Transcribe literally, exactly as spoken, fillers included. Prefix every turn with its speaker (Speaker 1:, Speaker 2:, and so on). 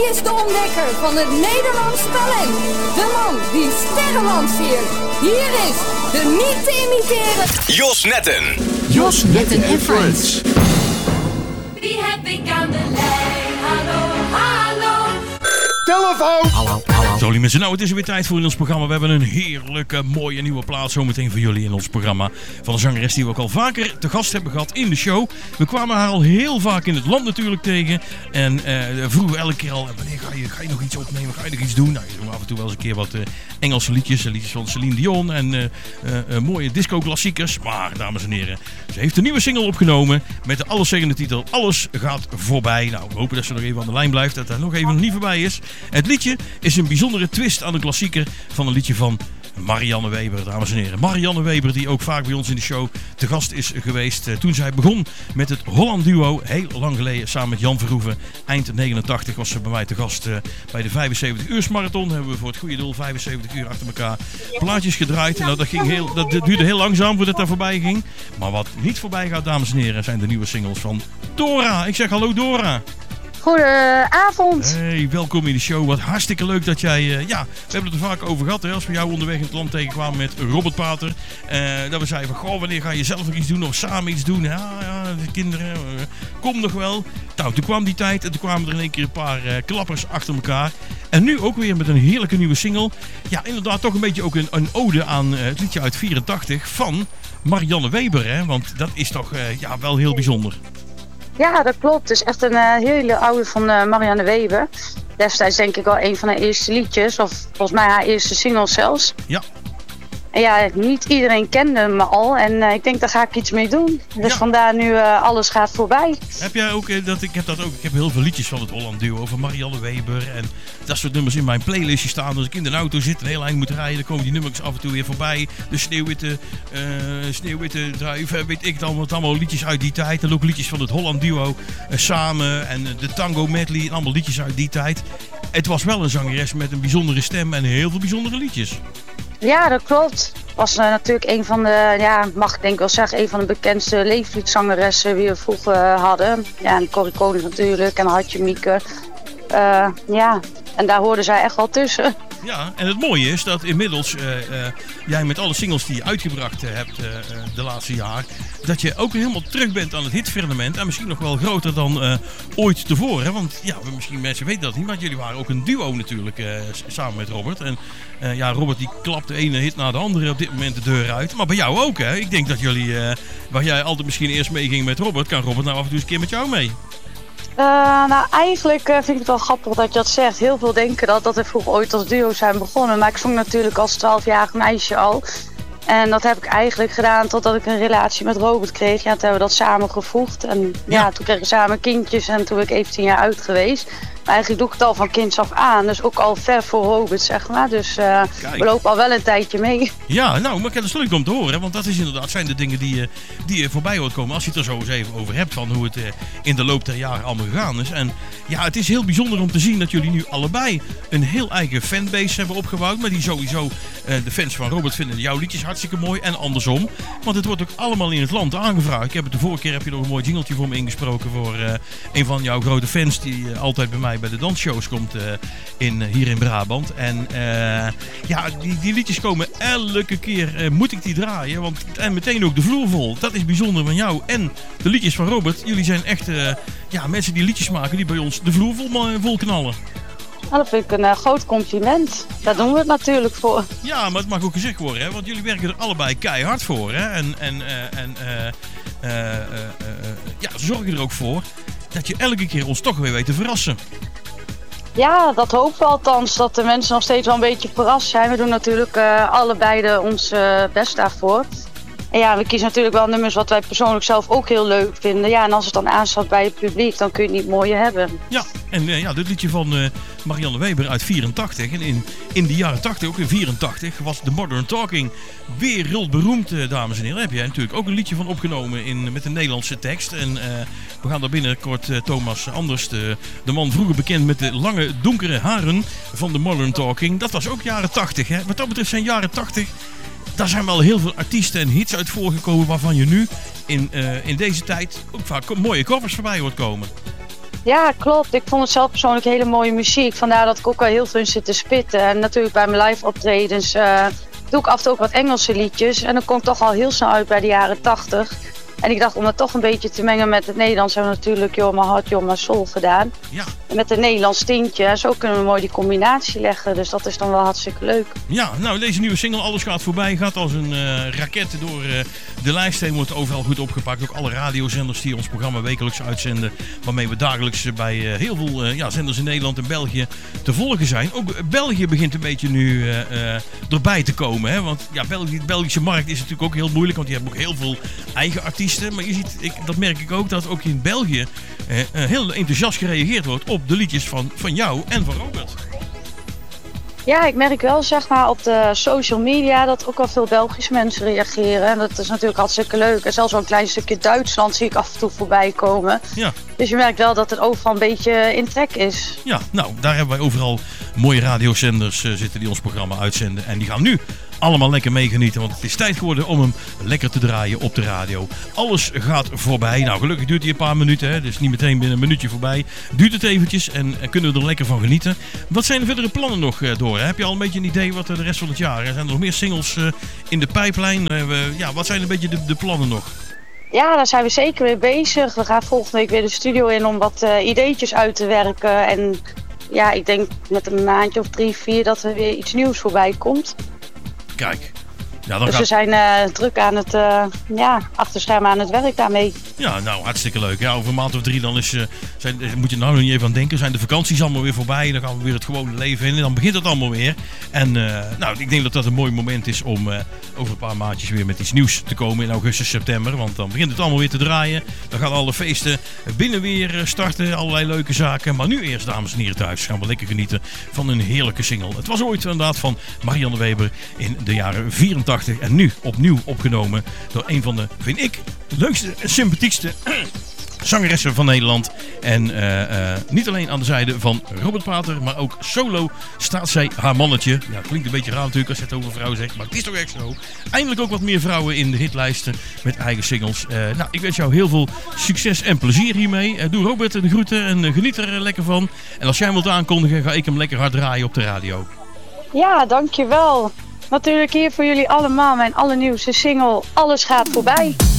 Speaker 1: Hij is de ontdekker van het Nederlands talent. De man die sterren lanceert. Hier is de niet te imiteren
Speaker 2: Jos Netten.
Speaker 3: Jos Netten en Friends.
Speaker 4: Wie heb ik aan de lijn? Hallo, hallo.
Speaker 3: Telefoon! Hallo, hallo.
Speaker 5: Zo, lieve mensen, nou, het is weer tijd voor in ons programma. We hebben een heerlijke, mooie nieuwe plaat zometeen voor jullie in ons programma. Van een zangeres die we ook al vaker te gast hebben gehad in de show. We kwamen haar al heel vaak in het land natuurlijk tegen. En uh, vroegen we elke keer al, wanneer ga je, ga je nog iets opnemen? Ga je nog iets doen? Nou, je doen af en toe wel eens een keer wat uh, Engelse liedjes. Liedjes van Celine Dion en uh, uh, uh, mooie disco-klassiekers. Maar, dames en heren, ze heeft een nieuwe single opgenomen met de alleszeggende titel Alles gaat voorbij. Nou, we hopen dat ze nog even aan de lijn blijft, dat er nog even niet voorbij is. Het liedje is een bijzondere twist aan de klassieker van een liedje van Marianne Weber, dames en heren. Marianne Weber, die ook vaak bij ons in de show te gast is geweest. Uh, toen zij begon met het Holland Duo, heel lang geleden, samen met Jan Verhoeven. Eind negenentachtig was ze bij mij te gast uh, bij de vijfenzeventig uur marathon. Hebben we voor het goede doel vijfenzeventig uur achter elkaar plaatjes gedraaid. Nou, dat, ging heel, dat duurde heel langzaam voordat dat voorbij ging. Maar wat niet voorbij gaat, dames en heren, zijn de nieuwe singles van Dora. Ik zeg hallo Dora.
Speaker 6: Goedenavond.
Speaker 5: Hey, welkom in de show. Wat hartstikke leuk dat jij... Uh, ja, we hebben het er vaak over gehad. Hè, als we jou onderweg in het land tegenkwamen met Robert Pater. Uh, dat we zeiden van, goh, wanneer ga je zelf nog iets doen? Of samen iets doen? Ja, ja, de kinderen, uh, kom nog wel. Nou, toen kwam die tijd en toen kwamen er in één keer een paar uh, klappers achter elkaar. En nu ook weer met een heerlijke nieuwe single. Ja, inderdaad toch een beetje ook een, een ode aan uh, het liedje uit vierentachtig van Marianne Weber. Hè? Want dat is toch uh, ja, wel heel bijzonder.
Speaker 6: Ja, dat klopt. Het is echt een uh, hele oude van uh, Marianne Weber. Destijds denk ik wel een van haar eerste liedjes. Of volgens mij haar eerste single zelfs.
Speaker 5: Ja.
Speaker 6: En ja, niet iedereen kende me al. En uh, ik denk, daar ga ik iets mee doen. Dus
Speaker 5: ja.
Speaker 6: Vandaar nu uh, Alles gaat voorbij.
Speaker 5: Heb jij ook, uh, dat, ik heb dat ook, ik heb heel veel liedjes van het Holland Duo. Van Marianne Weber en dat soort nummers in mijn playlistje staan. Als ik in de auto zit en heel eind moet rijden, dan komen die nummers af en toe weer voorbij. De Sneeuwwitte, uh, Sneeuwwitte Druif, weet ik dan. Wat allemaal liedjes uit die tijd. En ook liedjes van het Holland Duo uh, samen. En uh, de Tango Medley en allemaal liedjes uit die tijd. Het was wel een zangeres met een bijzondere stem en heel veel bijzondere liedjes.
Speaker 6: Ja, dat klopt. Was uh, natuurlijk een van de, ja, mag ik denk wel zeggen, een van de bekendste leefliedzangeressen die we vroeger uh, hadden. Ja, en Corrie Konings natuurlijk en Hartje Mieke. Uh, ja, en daar hoorden zij echt wel tussen.
Speaker 5: Ja, en het mooie is dat inmiddels uh, uh, jij met alle singles die je uitgebracht uh, hebt uh, uh, de laatste jaar, dat je ook helemaal terug bent aan het hitfirmament en misschien nog wel groter dan uh, ooit tevoren. Want ja, misschien mensen weten dat niet, maar jullie waren ook een duo natuurlijk uh, samen met Robert. En uh, ja, Robert die klapt de ene hit na de andere op dit moment de deur uit. Maar bij jou ook, hè? Ik denk dat jullie, uh, waar jij altijd misschien eerst meeging met Robert, kan Robert nou af en toe eens een keer met jou mee.
Speaker 6: Uh, nou, eigenlijk uh, vind ik het wel grappig dat je dat zegt. Heel veel denken dat, dat we vroeger ooit als duo zijn begonnen. Maar ik zong natuurlijk als twaalfjarig meisje al. En dat heb ik eigenlijk gedaan totdat ik een relatie met Robert kreeg. Ja, toen hebben we dat samen gevoegd. En ja, ja toen kregen we samen kindjes en toen ben ik even tien jaar uit geweest. Maar eigenlijk doe ik het al van kinds af aan. Dus ook al ver voor Robert, zeg maar. Dus uh, we lopen al wel een tijdje mee.
Speaker 5: Ja, nou, maar dat is leuk om te horen. Want dat is inderdaad, zijn de dingen die, uh, die je voorbij hoort komen. Als je het er zo eens even over hebt van hoe het uh, in de loop der jaren allemaal gegaan is. En ja, het is heel bijzonder om te zien dat jullie nu allebei een heel eigen fanbase hebben opgebouwd. Maar die sowieso, uh, de fans van Robert vinden jouw liedjes hartstikke mooi. En andersom. Want het wordt ook allemaal in het land aangevraagd. Ik heb het de vorige keer heb je nog een mooi jingeltje voor me ingesproken. Voor uh, een van jouw grote fans die uh, altijd bij mij bij de dansshows komt uh, in, uh, hier in Brabant. En uh, ja, die, die liedjes komen elke keer, uh, moet ik die draaien. Want, en meteen ook de vloer vol. Dat is bijzonder van jou. En de liedjes van Robert. Jullie zijn echt uh, ja, mensen die liedjes maken die bij ons de vloer vol, vol knallen.
Speaker 6: Nou, dat vind ik een uh, groot compliment. Daar doen we het natuurlijk voor.
Speaker 5: Ja, maar het mag ook gezegd worden, hè? Want jullie werken er allebei keihard voor. Hè? En, en, uh, en uh, uh, uh, uh, ja, zorgen er ook voor dat je elke keer ons toch weer weet te verrassen.
Speaker 6: Ja, dat hopen we althans, dat de mensen nog steeds wel een beetje verrast zijn. We doen natuurlijk uh, allebei de, ons uh, best daarvoor. En ja, we kiezen natuurlijk wel nummers wat wij persoonlijk zelf ook heel leuk vinden. Ja, en als het dan aanstaat bij het publiek, dan kun je het niet mooier hebben.
Speaker 5: Ja, en uh, ja, dit liedje van uh, Marianne Weber uit vierentachtig. En in, in de jaren tachtig, ook in vierentachtig, was The Modern Talking wereldberoemd, uh, dames en heren. Daar heb jij natuurlijk ook een liedje van opgenomen in, met een Nederlandse tekst. En uh, we gaan daar binnenkort uh, Thomas Anders, de, de man vroeger bekend met de lange donkere haren van The Modern Talking. Dat was ook jaren tachtig, hè. Wat dat betreft zijn jaren tachtig... Daar zijn wel heel veel artiesten en hits uit voorgekomen waarvan je nu in, uh, in deze tijd ook vaak mooie covers voorbij hoort komen.
Speaker 6: Ja, klopt. Ik vond het zelf persoonlijk hele mooie muziek. Vandaar dat ik ook wel heel veel in zit te spitten. En natuurlijk bij mijn live optredens uh, doe ik af en toe ook wat Engelse liedjes. En dan kom ik toch al heel snel uit bij de jaren tachtig. En ik dacht om dat toch een beetje te mengen met het Nederlands hebben we natuurlijk You're My Heart, You're My Soul gedaan.
Speaker 5: Ja.
Speaker 6: En met een Nederlands tintje. Zo kunnen we mooi die combinatie leggen. Dus dat is dan wel hartstikke leuk.
Speaker 5: Ja, nou deze nieuwe single Alles Gaat Voorbij gaat als een uh, raket door uh, de lijst heen. Wordt overal goed opgepakt. Ook alle radiozenders die ons programma wekelijks uitzenden. Waarmee we dagelijks bij uh, heel veel uh, ja, zenders in Nederland en België te volgen zijn. Ook België begint een beetje nu uh, uh, erbij te komen. Hè? Want ja, België, de Belgische markt is natuurlijk ook heel moeilijk. Want die hebben ook heel veel eigen artiesten. Maar je ziet, ik, dat merk ik ook, dat ook in België uh, uh, heel enthousiast gereageerd wordt op de liedjes van, van jou en van Robert.
Speaker 6: Ja, ik merk wel zeg maar op de social media dat ook al veel Belgische mensen reageren. En dat is natuurlijk hartstikke leuk. En zelfs wel een klein stukje Duitsland zie ik af en toe voorbij komen.
Speaker 5: Ja.
Speaker 6: Dus je merkt wel dat het overal een beetje in trek is.
Speaker 5: Ja, nou, daar hebben wij overal mooie radiozenders uh, zitten die ons programma uitzenden. En die gaan nu allemaal lekker meegenieten, want het is tijd geworden om hem lekker te draaien op de radio. Alles gaat voorbij. Nou, gelukkig duurt hij een paar minuten, hè? Dus niet meteen binnen een minuutje voorbij. Duurt het eventjes en, en kunnen we er lekker van genieten. Wat zijn de verdere plannen nog uh, door? Hè? Heb je al een beetje een idee wat uh, de rest van het jaar? Er zijn er nog meer singles uh, in de pijplijn. Uh, we, ja, wat zijn een beetje de, de plannen nog?
Speaker 6: Ja, daar zijn we zeker mee bezig. We gaan volgende week weer de studio in om wat uh, ideetjes uit te werken. En ja, ik denk met een maandje of drie, vier dat er weer iets nieuws voorbij komt.
Speaker 5: Kijk. Ja, dan
Speaker 6: dus
Speaker 5: gaat...
Speaker 6: we zijn uh, druk aan het, uh, ja, achter schermen aan het werk daarmee.
Speaker 5: Ja, nou, hartstikke leuk. Ja, over een maand of drie dan is, uh, zijn, moet je nou nog niet even aan denken. Zijn de vakanties allemaal weer voorbij. Dan gaan we weer het gewone leven in. En dan begint het allemaal weer. En uh, nou, ik denk dat dat een mooi moment is om uh, over een paar maandjes weer met iets nieuws te komen in augustus, september. Want dan begint het allemaal weer te draaien. Dan gaan alle feesten binnen weer starten. Allerlei leuke zaken. Maar nu eerst, dames en heren thuis, gaan we lekker genieten van een heerlijke single. Het was ooit inderdaad van Marianne Weber in de jaren vierentachtig. En nu opnieuw opgenomen door een van de, vind ik, leukste en sympathiekste zangeressen van Nederland. En uh, uh, niet alleen aan de zijde van Robert Pater, maar ook solo staat zij haar mannetje. Ja, klinkt een beetje raar natuurlijk als je het over vrouwen zegt, maar het is toch echt zo. Eindelijk ook wat meer vrouwen in de hitlijsten met eigen singles. Uh, nou, ik wens jou heel veel succes en plezier hiermee. Uh, doe Robert de groeten en uh, geniet er lekker van. En als jij hem wilt aankondigen, ga ik hem lekker hard draaien op de radio.
Speaker 6: Ja, dankjewel. Natuurlijk hier voor jullie allemaal mijn allernieuwste single Alles Gaat Voorbij.